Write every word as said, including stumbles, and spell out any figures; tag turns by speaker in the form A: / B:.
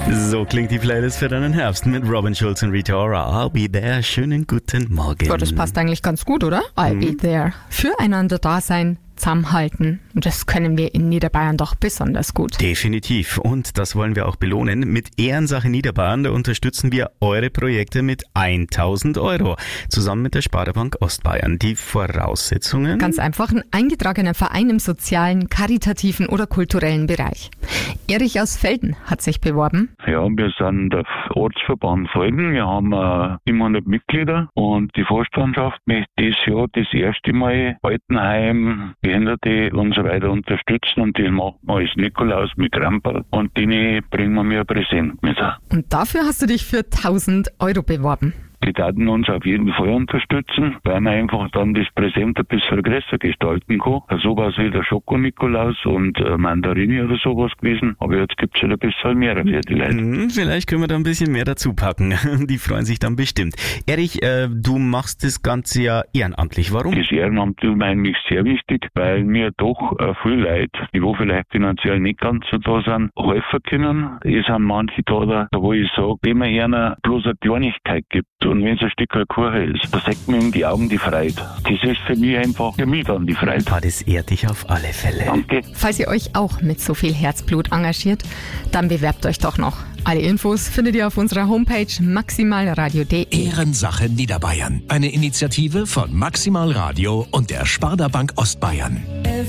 A: So klingt die Playlist für deinen Herbst mit Robin Schulz und Rita Ora. I'll be there. Schönen guten Morgen.
B: Ja, das passt eigentlich ganz gut, oder? I'll
A: Mhm.
B: be there. Füreinander da sein, zusammenhalten. Und das können wir in Niederbayern doch besonders gut.
A: Definitiv. Und das wollen wir auch belohnen. Mit Ehrensache Niederbayern, da unterstützen wir eure Projekte mit tausend Euro. Zusammen mit der Sparda-Bank Ostbayern. Die Voraussetzungen?
B: Ganz einfach ein eingetragener Verein im sozialen, karitativen oder kulturellen Bereich. Erich aus Velden hat sich beworben.
C: Ja, wir sind der Ortsverband Velden. Wir haben äh, siebenhundert Mitglieder und die Vorstandschaft möchte dieses Jahr das erste Mal Altenheim, Behinderte und so weiter unterstützen und das machen wir als Nikolaus mit Kramperl und denen bringen wir ein Präsent mit.
B: Und dafür hast du dich für tausend Euro beworben.
C: Die werden uns auf jeden Fall unterstützen, weil man einfach dann das Präsent ein bisschen größer gestalten kann. Sowas wie der Schoko-Nikolaus und äh, Mandarini oder sowas gewesen, aber jetzt gibt es halt ein bisschen mehr für die Leute.
A: Hm, vielleicht können wir da ein bisschen mehr dazu packen. Die freuen sich dann bestimmt. Erich, äh, du machst das Ganze ja ehrenamtlich. Warum?
C: Das Ehrenamt ist mir eigentlich sehr wichtig, weil mir doch äh, viele Leute, die wo vielleicht finanziell nicht ganz so da sind, helfen können. Es sind manche da, da wo ich sage, wenn man einer bloß eine Kleinigkeit gibt und wenn es ein Stück Kuchen ist, da sagt man in die Augen die Freude. Das ist für mich einfach, für mich dann die Freude.
A: Ah, das ehrt dich auf alle Fälle.
C: Danke.
B: Falls ihr euch auch mit so viel Herzblut engagiert, dann bewerbt euch doch noch. Alle Infos findet ihr auf unserer Homepage maximalradio punkt de.
D: Ehrensache Niederbayern. Eine Initiative von Maximal Radio und der Sparda-Bank Ostbayern.